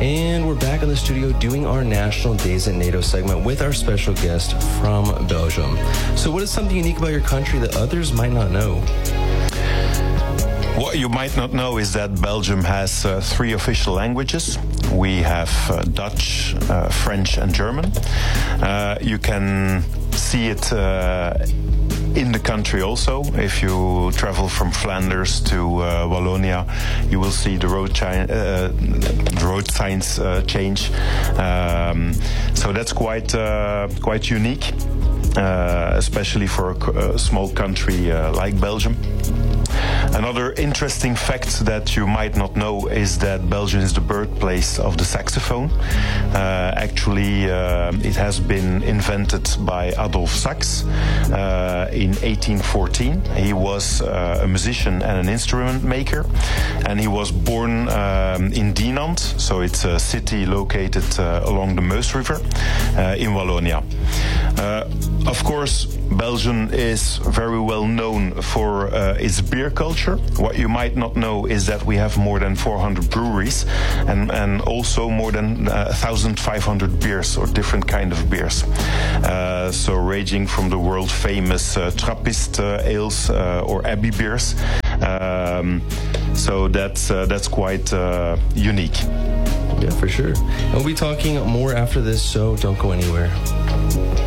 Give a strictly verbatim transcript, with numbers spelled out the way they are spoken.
And we're back in the studio doing our National Days at NATO segment with our special guest from Belgium. So what is something unique about your country that others might not know? What you might not know is that Belgium has uh, three official languages. We have uh, Dutch, uh, French and German. Uh, you can see it uh, in the country also. If you travel from Flanders to uh, Wallonia, you will see the road, chi- uh, the road signs uh, change. Um, so that's quite uh, quite unique, uh, especially for a, a small country uh, like Belgium. Another interesting fact that you might not know is that Belgium is the birthplace of the saxophone. Uh, actually, uh, it has been invented by Adolphe Sax uh, in eighteen fourteen. He was uh, a musician and an instrument maker, and he was born um, in Dinant, so it's a city located uh, along the Meuse River uh, in Wallonia. Uh, of course, Belgium is very well known for uh, its beer culture. What you might not know is that we have more than four hundred breweries and, and also more than uh, one thousand five hundred beers or different kind of beers. Uh, so ranging from the world famous uh, Trappist uh, ales uh, or Abbey beers. Um, so that's, uh, that's quite uh, unique. Yeah, for sure. And we'll be talking more after this, so don't go anywhere.